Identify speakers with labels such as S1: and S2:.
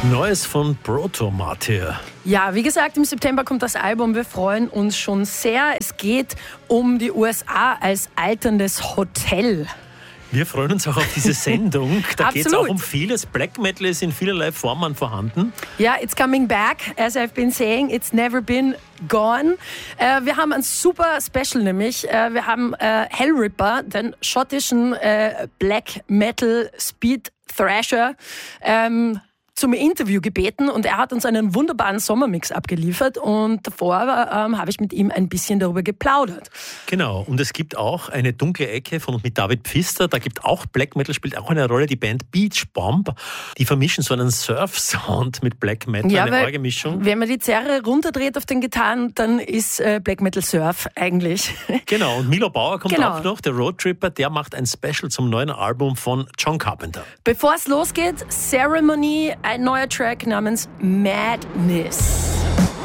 S1: Neues von Proto Martyr.
S2: Ja, wie gesagt, im September kommt das Album. Wir freuen uns schon sehr. Es geht um die USA als alterndes Hotel.
S1: Wir freuen uns auch auf diese Sendung. Da geht es
S2: Absolut.
S1: auch um vieles. Black Metal ist in vielerlei Formen vorhanden.
S2: Ja, it's coming back. As I've been saying, it's never been gone. Wir haben ein super Special nämlich. Wir haben Hellripper, den schottischen Black Metal Speed Thrasher, zum Interview gebeten und er hat uns einen wunderbaren Sommermix abgeliefert und davor habe ich mit ihm ein bisschen darüber geplaudert.
S1: Genau, und es gibt auch eine dunkle Ecke mit David Pfister, da gibt auch Black Metal, spielt auch eine Rolle, die Band Beach Bomb. Die vermischen so einen Surf-Sound mit Black Metal,
S2: Ja,
S1: eine arge Mischung.
S2: Wenn man die Zerre runterdreht auf den Gitarren, dann ist Black Metal Surf eigentlich.
S1: Genau, und Milo Bauer kommt
S2: Genau.
S1: auch noch, der Roadtripper, der macht ein Special zum neuen Album von John Carpenter.
S2: Bevor es losgeht, Ceremony, ein neuer Track namens Madness.